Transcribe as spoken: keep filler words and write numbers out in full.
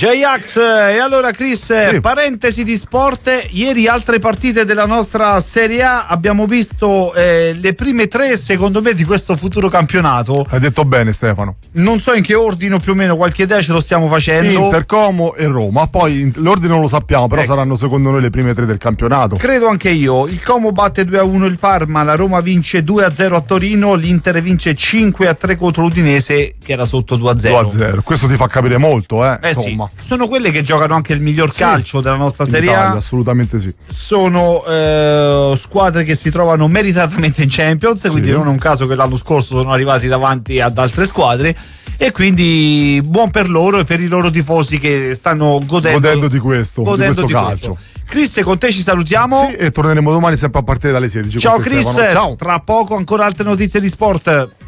J-Ax. E allora Chris, sì. Parentesi di sport, ieri altre partite della nostra Serie A, abbiamo visto eh, le prime tre secondo me di questo futuro campionato. Hai detto bene Stefano. Non so in che ordine, più o meno qualche idea ce lo stiamo facendo. Inter, Como e Roma, poi l'ordine non lo sappiamo, però ecco, saranno secondo noi le prime tre del campionato. Credo anche io. Il Como batte due a uno il Parma, la Roma vince due a zero a Torino, l'Inter vince cinque a tre contro l'Udinese che era sotto due a zero. due a zero, questo ti fa capire molto, eh, eh insomma. Sì. Sono quelle che giocano anche il miglior sì. calcio della nostra Serie Italia, A. assolutamente sì. Sono eh, squadre che si trovano meritatamente in Champions, quindi sì. non è un caso che l'anno scorso sono arrivati davanti ad altre squadre, e quindi buon per loro e per i loro tifosi che stanno godendo, godendo di questo, godendo di questo di calcio. Questo. Chris, con te ci salutiamo. Sì, e torneremo domani sempre a partire dalle sedici. Ciao Chris, Ciao. Tra poco ancora altre notizie di sport.